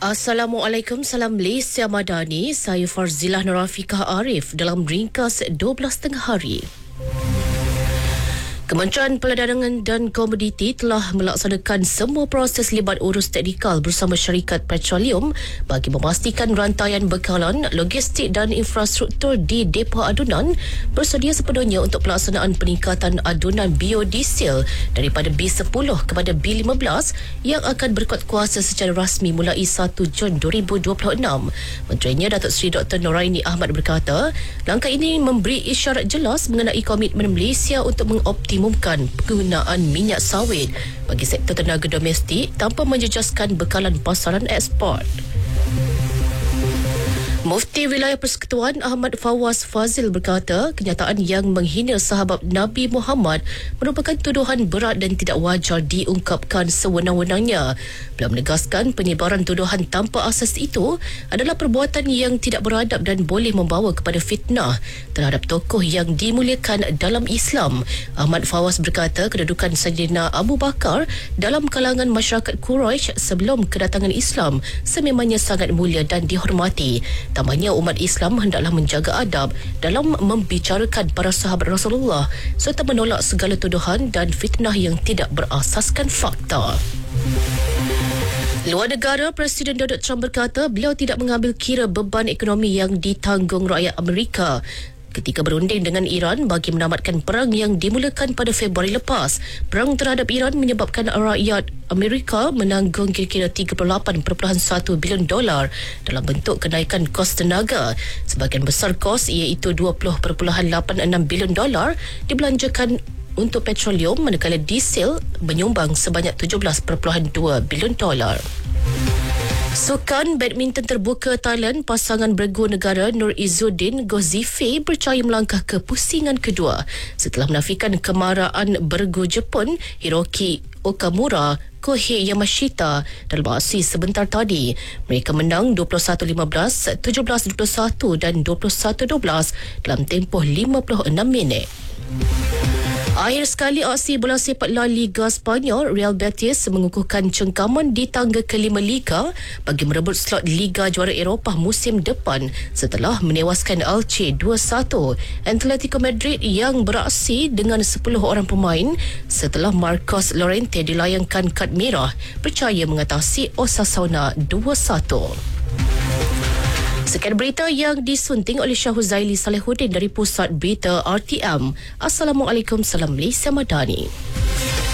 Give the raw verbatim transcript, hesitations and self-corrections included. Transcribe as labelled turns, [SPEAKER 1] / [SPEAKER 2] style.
[SPEAKER 1] Assalamualaikum, salam Malaysia Madani. Saya Farzilah Nurafiqah Arif dalam ringkas dua belas tengah hari. Kementerian Perdagangan dan Komoditi telah melaksanakan semua proses libat urus teknikal bersama syarikat petroleum bagi memastikan rantaian bekalan, logistik dan infrastruktur di depo adunan bersedia sepenuhnya untuk pelaksanaan peningkatan adunan biodiesel daripada B sepuluh kepada B lima belas yang akan berkuat kuasa secara rasmi mulai satu Jun dua ribu dua puluh enam. Menterinya Datuk Seri Doktor Noraini Ahmad berkata, langkah ini memberi isyarat jelas mengenai komitmen Malaysia untuk mengoptimalkan mengumumkan penggunaan minyak sawit bagi sektor tenaga domestik tanpa menjejaskan bekalan pasaran ekspor. Mufti Wilayah Persekutuan Ahmad Fawaz Fazil berkata, kenyataan yang menghina sahabat Nabi Muhammad merupakan tuduhan berat dan tidak wajar diungkapkan sewenang-wenangnya. Beliau menegaskan penyebaran tuduhan tanpa asas itu adalah perbuatan yang tidak beradab dan boleh membawa kepada fitnah terhadap tokoh yang dimuliakan dalam Islam. Ahmad Fawaz berkata, kedudukan Sayyidina Abu Bakar dalam kalangan masyarakat Quraisy sebelum kedatangan Islam sememangnya sangat mulia dan dihormati. Tambahnya, umat Islam hendaklah menjaga adab dalam membicarakan para sahabat Rasulullah serta menolak segala tuduhan dan fitnah yang tidak berasaskan fakta. Luar negara, Presiden Donald Trump berkata beliau tidak mengambil kira beban ekonomi yang ditanggung rakyat Amerika ketika berunding dengan Iran bagi menamatkan perang yang dimulakan pada Februari lepas. Perang terhadap Iran menyebabkan rakyat Amerika menanggung kira-kira tiga puluh lapan perpuluhan satu bilion dolar dalam bentuk kenaikan kos tenaga. Sebahagian besar kos iaitu dua puluh perpuluhan lapan enam bilion dolar dibelanjakan untuk petroleum, manakala diesel menyumbang sebanyak tujuh belas perpuluhan dua bilion dolar. Sukan badminton terbuka Thailand, pasangan bergu negara Nur Izzuddin Gozife berjaya melangkah ke pusingan kedua setelah menafikan kemaraan bergu Jepun Hiroki Okamura Kohei Yamashita dalam aksi sebentar tadi. Mereka menang dua puluh satu lima belas, tujuh belas dua puluh satu dan dua puluh satu dua belas dalam tempoh lima puluh enam minit. Akhir sekali aksi bola sepak La Liga Spanyol, Real Betis mengukuhkan cengkaman di tangga kelima Liga bagi merebut slot Liga Juara Eropah musim depan setelah menewaskan Elche dua satu. Atletico Madrid yang beraksi dengan sepuluh orang pemain setelah Marcos Llorente dilayangkan kad merah berjaya mengatasi Osasuna dua satu. Sekian berita yang disunting oleh Syahuzaili Salehuddin dari Pusat Berita R T M. Assalamualaikum, salam Malaysia Madani.